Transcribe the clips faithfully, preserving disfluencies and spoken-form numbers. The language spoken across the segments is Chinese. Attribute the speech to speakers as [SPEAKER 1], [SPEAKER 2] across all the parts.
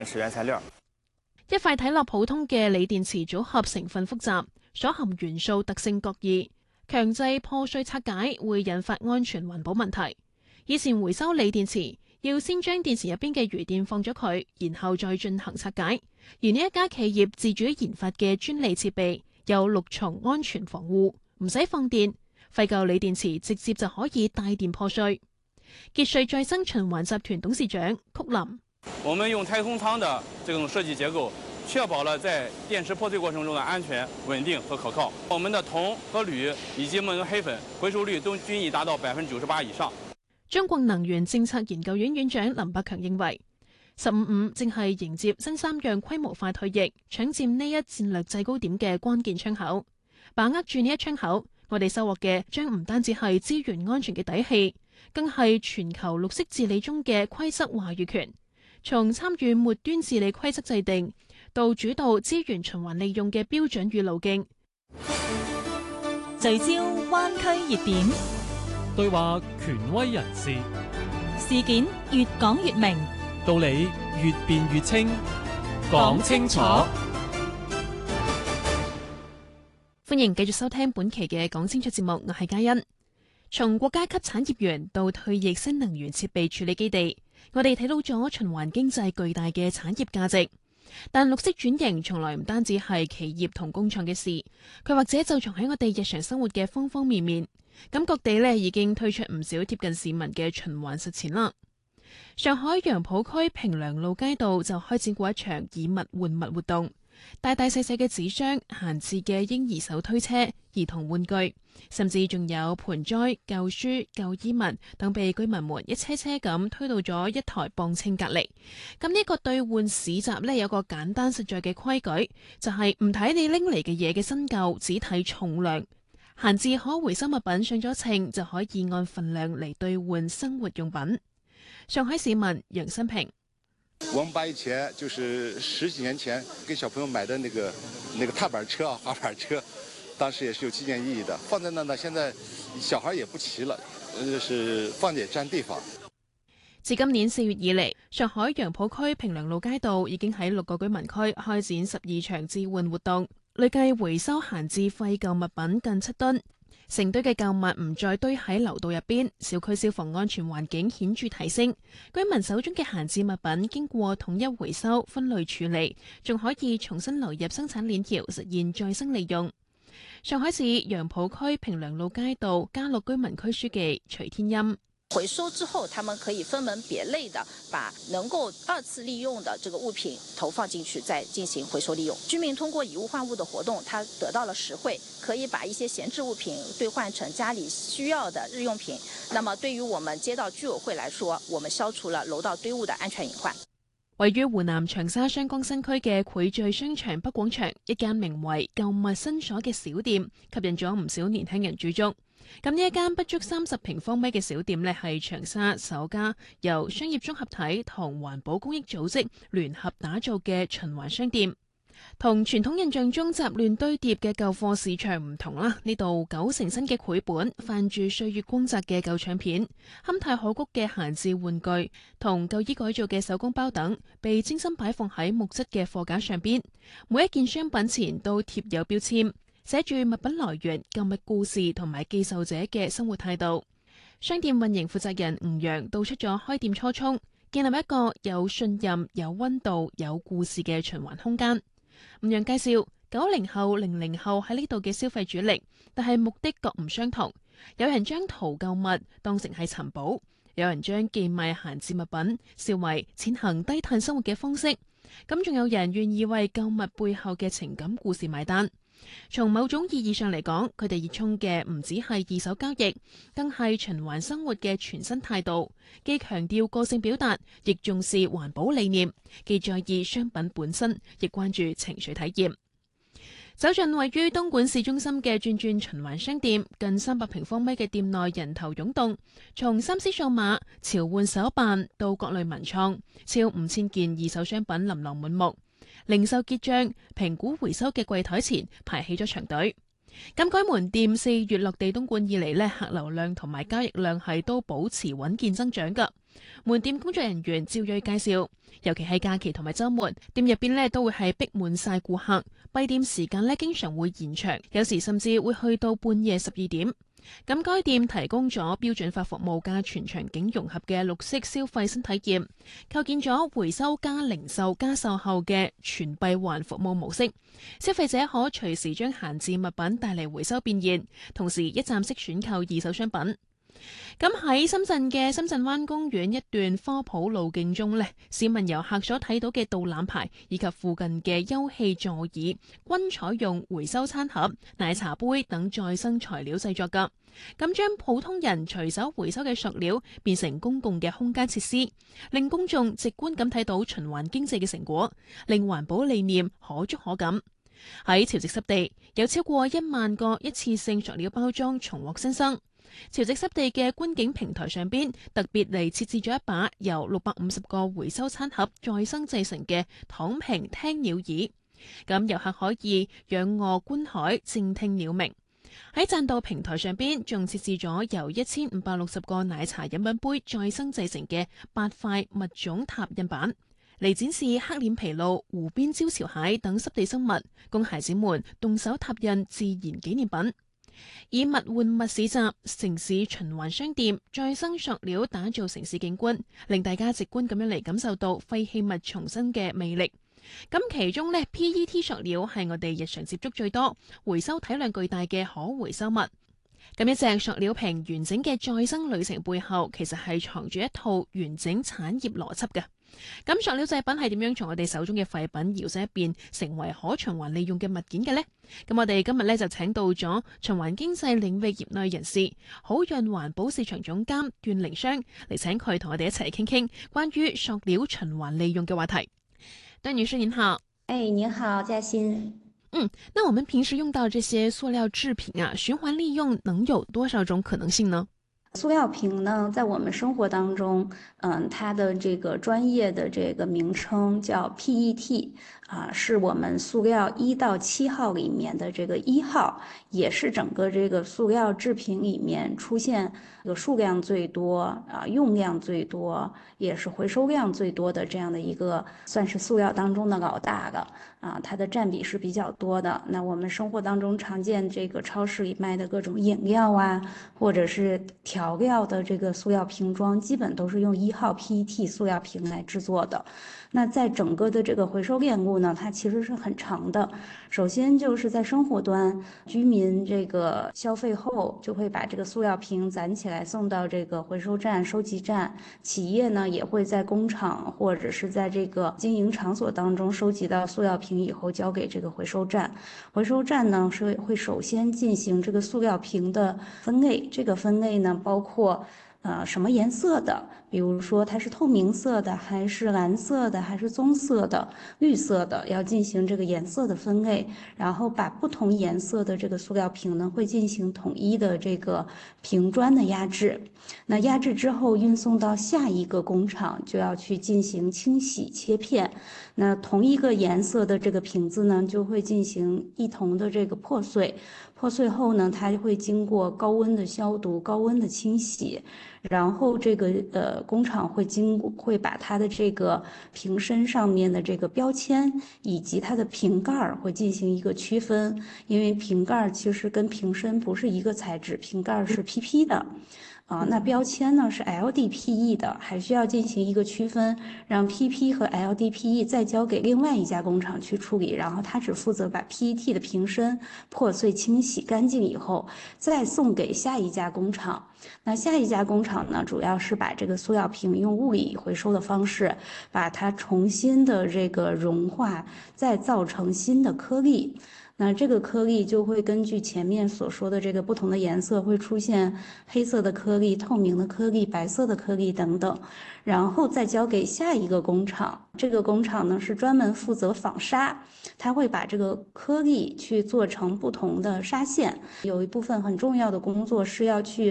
[SPEAKER 1] 是原材料。
[SPEAKER 2] 一塊睇落普通嘅鋰電池組合成分複雜，所含元素特性各異，強制破碎拆解會引發安全環保問題。以前回收鋰電池要先將電池入邊嘅餘電放咗佢，然後再進行拆解。而呢一家企業自主研發嘅專利設備有六重安全防護，唔使放電，廢舊鋰電池直接就可以帶電破碎。傑瑞再生循環集團董事長曲林：
[SPEAKER 3] 我們用太空艙的這種設計結構，確保了在電池破碎過程中的安全、穩定和可靠。我們的銅和鋁以及我們的黑粉回收率都均已達到百分之九十八以上。
[SPEAKER 2] 中國能源政策研究院院長林伯強認為，十五五正係迎接新三樣規模化退役、搶佔呢一戰略制高點嘅關鍵窗口。把握住呢一窗口，我哋收穫嘅將唔單止係資源安全嘅底氣，更係全球綠色治理中嘅規則話語權。從參與末端治理規則制定，到主導資源循環利用嘅標準與路徑。
[SPEAKER 4] 聚焦灣區熱點，
[SPEAKER 5] 對話權威人士，
[SPEAKER 4] 事件越講越明，
[SPEAKER 5] 道理越辯越清，講清楚。
[SPEAKER 2] 歡迎繼續收聽本期嘅講清楚節目，我係嘉欣。從國家級產業園到退役新能源設備處理基地，我哋睇到咗循環經濟巨大嘅產業價值。但綠色轉型從來唔單止係企業同工廠嘅事，佢或者就藏喺我哋日常生活嘅方方面面。咁各地呢已經推出唔少貼近市民嘅循環實踐啦。上海楊浦區平涼路街道就開展過一場以物換物活動，大大細細嘅紙箱、閒置嘅嬰兒手推車、兒童玩具，甚至仲有盆栽、舊書、舊衣物等，被居民們一車車咁推到咗一台磅秤隔離。咁呢個兌換市集呢，有個簡單實在嘅規矩，就係唔睇你拎嚟嘅嘢嘅新舊，只睇重量。閒置可回收物品上咗秤，就可以按份量嚟兌換生活用品。上海市民楊新平：
[SPEAKER 6] 我們把以前就是十幾年前給小朋友買的那個那個踏板車啊、滑板車，當時也是有紀念意義的，放在那呢，現在小孩也不騎了，就是放也佔地方。
[SPEAKER 2] 自今年四月以嚟，上海楊浦區平涼路街道已經喺六個居民區開展十二場置換活動，累計回收閒置廢舊物品近七噸。成堆嘅舊物唔再堆喺樓道入邊，小區消防安全環境顯著提升。居民手中嘅閒置物品經過統一回收、分類處理，仲可以重新流入生產鏈條，實現再生利用。上海市楊浦區平涼路街道嘉樂居民區書記徐天音：
[SPEAKER 7] 回收之後，他們可以分門別類的把能夠二次利用的這個物品投放進去，再進行回收利用。居民通過以物換物的活動，他得到了實惠，可以把一些閒置物品兌換成家裡需要的日用品。那麼對於我們街道居委會來說，我們消除了樓道堆物的安全隱患。
[SPEAKER 2] 位於湖南長沙雙江新區嘅匯聚商場北廣場，一間名為舊物新所嘅小店，吸引咗唔少年輕人駐足。咁呢一間不足三十平方米嘅小店呢，係長沙首家由商業綜合體同環保公益組織聯合打造嘅循環商店。同傳統印象中雜亂堆疊嘅舊貨市場唔同啦，呢度九成新嘅繪本，泛住歲月光澤嘅舊唱片，堪太可谷嘅閒置玩具同舊衣改造嘅手工包等，被精心擺放喺木質嘅貨架上邊。每一件商品前都貼有標籤，寫住物品來源、購物故事同埋寄售者嘅生活態度。商店運營負責人吳陽道出咗開店初衷，建立一個有信任、有溫度、有故事嘅循環空間。吳陽介紹，九零後、零零後喺呢度嘅消費主力，但係目的各唔相同。有人將淘舊物當成係尋寶，有人將寄賣閒置物品視為踐行低碳生活嘅方式。咁仲有人願意為舊物背後嘅情感故事買單。從某種意義上嚟講，佢哋熱衷嘅唔只係二手交易，更係循環生活嘅全新態度，既強調個性表達，亦重視環保理念，既在意商品本身，亦關注情緒體驗。走進位於東莞市中心嘅轉轉循環商店，近三百平方米嘅店內人頭湧動，從三 C 數碼、潮玩手辦到各類文創，超五千件二手商品琳琅滿目。零售結賬、評估回收嘅櫃台前排起咗長隊。咁該門店四月落地東莞以嚟呢，客流量同埋交易量係都保持穩健增長㗎。 門店工作人員趙瑞介紹，尤其係假期同埋週末，店入邊咧都會係逼滿晒顧客，閉店時間咧經常會延長，有時甚至會去到半夜十二點。咁該店提供咗標準化服務加全場景融合嘅綠色消費新體驗，構建咗回收加零售加售後嘅全閉環服務模式。消費者可隨時將閒置物品帶嚟回收變現，同時一站式選購二手商品。咁喺深圳嘅深圳灣公園一段科普路徑中呢，市民遊客所睇到嘅導覽牌以及附近嘅休憩座椅，均採用回收餐盒、奶茶杯等再生材料製作㗎。咁將普通人隨手回收嘅塑料變成公共嘅空間設施，令公眾直觀咁睇到循環經濟嘅成果，令環保理念可觸可感。喺潮汐濕地，有超過一萬個一次性塑料包裝重獲新生。潮汐濕地嘅觀景平台上邊特別嚟設置咗一把由六百五十個回收餐盒再生製成嘅躺平聽鳥椅，咁遊客可以仰臥觀海，靜聽鳥鳴。喺棧道平台上邊仲設置咗由一千五百六十個奶茶飲品杯再生製成嘅八塊物種拓印板，嚟展示黑臉琵鷺、湖邊招潮蟹等濕地生物，供孩子們動手拓印自然紀念品。以物換物市集、城市循環商店、再生塑料打造城市景觀，令大家直觀咁樣嚟感受到廢棄物重生嘅魅力。咁其中呢 P E T 塑料係我哋日常接觸最多、回收體量巨大嘅可回收物。咁一隻塑料瓶完整嘅再生旅程背後，其實係藏住一套完整產業邏輯嘅。咁塑料製品係點樣從我哋手中嘅廢品搖身一變成為可循環利用嘅物件嘅呢？咁我哋今日咧就請到咗循環經濟領域業內人士，好潤環保市場總監段凌霜嚟，請佢同我哋一齊傾傾關於塑料循環利用嘅話題。段女士您好。
[SPEAKER 1] 哎，您好，嘉欣。
[SPEAKER 2] 嗯，那我們平時用到這些塑料製品啊，循環利用能有多少種可能性呢？
[SPEAKER 1] 塑料瓶呢，在我們生活當中，嗯，它的這個專業的這個名稱叫 P E T， 啊，是我們塑料一到七號裡面的這個一號，也是整個這個塑料製品裡面出現這個數量最多啊，用量最多，也是回收量最多的這樣的一個，算是塑料當中的老大的啊，它的佔比是比較多的。那我們生活當中常見這個超市裡賣的各種飲料啊，或者是調調料的這個塑料瓶裝基本都是用一號 P E T 塑料瓶來製作的。那在整個的這個回收鏈路呢，它其實是很長的。首先就是在生活端，居民這個消費後就會把這個塑料瓶攢起來送到這個回收站、收集站。企業呢也會在工廠或者是在這個經營場所當中收集到塑料瓶以後交給這個回收站。回收站呢是會首先進行這個塑料瓶的分類，這個分類呢包括呃什麼顏色的，比如說它是透明色的，還是藍色的，還是棕色的、綠色的，要進行這個顏色的分類，然後把不同顏色的這個塑料瓶呢會進行統一的這個瓶磚的壓制。那壓制之後運送到下一個工廠，就要去進行清洗切片。那同一個顏色的這個瓶子呢就會進行一同的這個破碎，破碎後呢它會經過高溫的消毒、高溫的清洗，然後這個呃工廠會經會把它的這個瓶身上面的這個標籤以及它的瓶蓋會進行一個區分，因為瓶蓋其實跟瓶身不是一個材質，瓶蓋是 P P 的。啊，那標籤呢是 L D P E 的，還需要進行一個區分，讓 P P 和 L D P E 再交給另外一家工廠去處理，然後他只負責把 P E T 的瓶身破碎清洗乾淨以後，再送給下一家工廠。那下一家工廠呢，主要是把這個塑料瓶用物理回收的方式，把它重新的這個融化，再造成新的顆粒。那這個顆粒就會根據前面所說的這個不同的顏色，會出現黑色的顆粒、透明的顆粒、白色的顆粒等等，然後再交給下一個工廠。這個工廠呢是專門負責紡紗，它會把這個顆粒去做成不同的紗線。有一部分很重要的工作是要去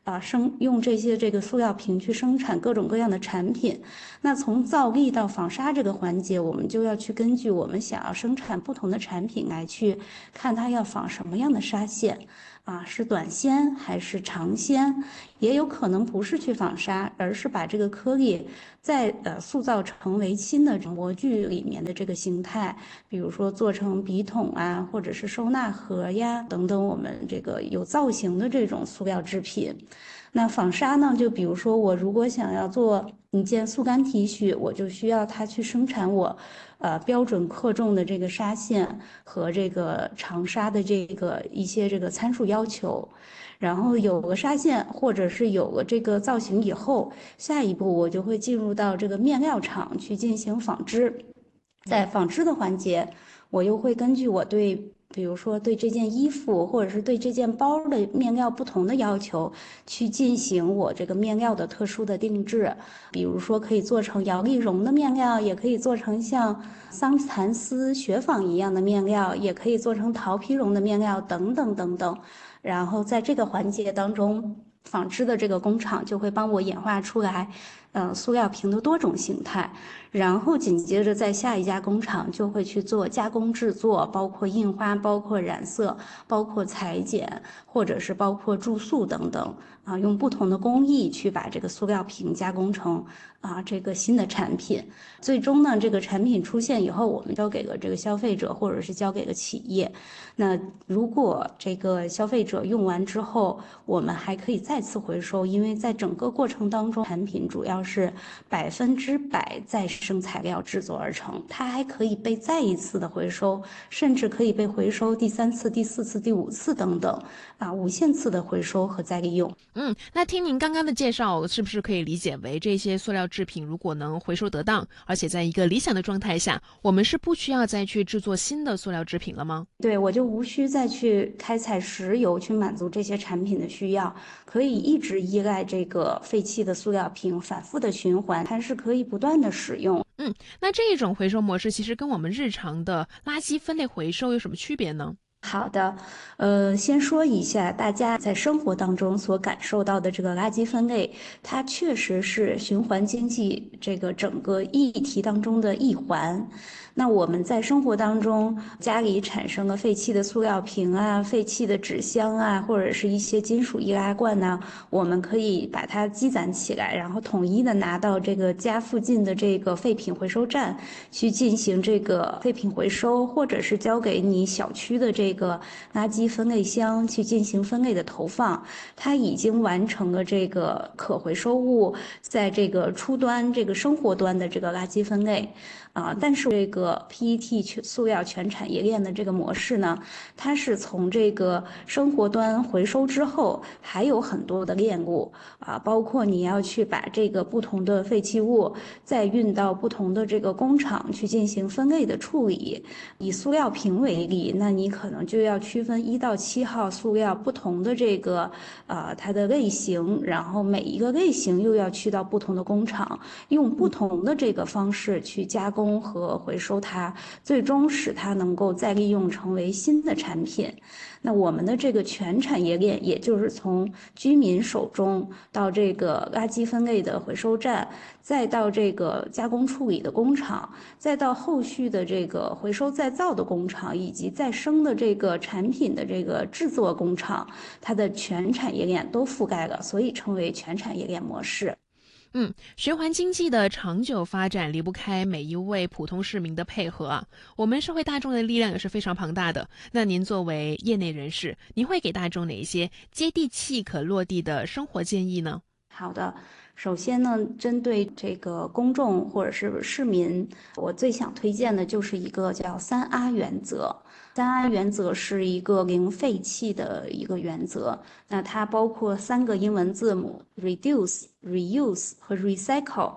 [SPEAKER 1] 啊生用这些这个塑料瓶去生产各种各样的产品。那从造粒到纺纱这个环节，我们就要去根据我们想要生产不同的产品来去看它要纺什么样的纱线。啊，是短纤还是长纤，也有可能不是去纺纱，而是把这个颗粒再呃塑造成为新的模具里面的这个形态，比如说做成笔筒啊，或者是收纳盒呀等等，我们这个有造型的这种塑料制品。那纺纱呢，就比如说我如果想要做一件速干 T 恤，我就需要它去生产我呃标准克重的这个纱线和这个长纱的这个一些这个参数要求。然后有了纱线或者是有了这个造型以后，下一步我就会进入到这个面料厂去进行纺织。在纺织的环节，我又会根据我对比如说对这件衣服或者是对这件包的面料不同的要求，去进行我这个面料的特殊的定制。比如说可以做成摇粒绒的面料，也可以做成像桑蚕丝雪纺一样的面料，也可以做成桃皮绒的面料等等等等。然后在这个环节当中，纺织的这个工厂就会帮我演化出来呃，塑料瓶的多种形态。然后紧接着在下一家工厂就会去做加工制作，包括印花，包括染色，包括裁剪，或者是包括注塑等等啊，用不同的工艺去把这个塑料瓶加工成啊这个新的产品。最终呢，这个产品出现以后，我们交给了这个消费者，或者是交给了企业。那如果这个消费者用完之后，我们还可以再次回收，因为在整个过程当中，产品主要是百分之百再生材料制作而成，它还可以被再一次的回收，甚至可以被回收第三次、第四次、第五次等等啊，无限次的回收和再利用。
[SPEAKER 2] 嗯，那听您刚刚的介绍，是不是可以理解为这些塑料制品如果能回收得当，而且在一个理想的状态下，我们是不需要再去制作新的塑料制品了吗？
[SPEAKER 1] 对，我就无需再去开采石油去满足这些产品的需要，可以一直依赖这个废弃的塑料瓶反复的循环，它是可以不断的使用。
[SPEAKER 2] 嗯，那这一种回收模式其实跟我们日常的垃圾分类回收有什么区别呢？
[SPEAKER 1] 好的，呃，先说一下大家在生活当中所感受到的这个垃圾分类，它确实是循环经济这个整个议题当中的一环。那我们在生活当中，家里产生了废弃的塑料瓶啊、废弃的纸箱啊，或者是一些金属易拉罐呢，我们可以把它积攒起来，然后统一的拿到这个家附近的这个废品回收站去进行这个废品回收，或者是交给你小区的这个垃圾分类箱去进行分类的投放。它已经完成了这个可回收物在这个初端、这个生活端的这个垃圾分类。啊，但是这个 P E T 全塑料全产业链的这个模式呢，它是从这个生活端回收之后，还有很多的链路啊，包括你要去把这个不同的废弃物再运到不同的这个工厂去进行分类的处理。以塑料瓶为例，那你可能就要区分一到七号塑料不同的这个呃它的类型，然后每一个类型又要去到不同的工厂，用不同的这个方式去加工和回收它，最终使它能够再利用成为新的产品。那我们的这个全产业链，也就是从居民手中到这个垃圾分类的回收站，再到这个加工处理的工厂，再到后续的这个回收再造的工厂，以及再生的这个产品的这个制作工厂，它的全产业链都覆盖了，所以称为全产业链模式。
[SPEAKER 2] 嗯，循环经济的长久发展离不开每一位普通市民的配合啊。我们社会大众的力量也是非常庞大的。那您作为业内人士，您会给大众哪一些接地气可落地的生活建议呢？
[SPEAKER 1] 好的，首先呢，针对这个公众或者是市民，我最想推荐的就是一个叫三 R 原则。三 R 原则是一个零废弃的一个原则，那它包括三个英文字母 reduce、reuse 和 recycle。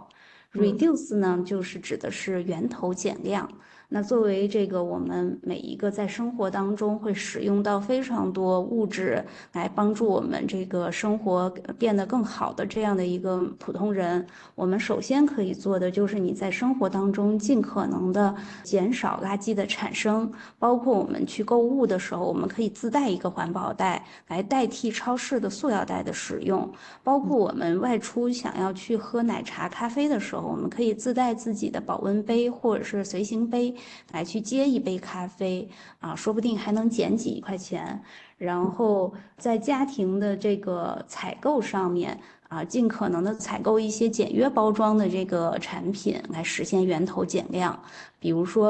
[SPEAKER 1] Reduce 呢，就是指的是源头减量。那作为这个我们每一个在生活当中会使用到非常多物质来帮助我们这个生活变得更好的这样的一个普通人，我们首先可以做的就是你在生活当中尽可能的减少垃圾的产生，包括我们去购物的时候，我们可以自带一个环保袋来代替超市的塑料袋的使用，包括我们外出想要去喝奶茶、咖啡的时候，我们可以自带自己的保温杯或者是随行杯来去接一杯咖啡啊，说不定还能减几块钱。然后在家庭的这个采购上面啊，尽可能的采购一些简约包装的这个产品，来实现源头减量。比如说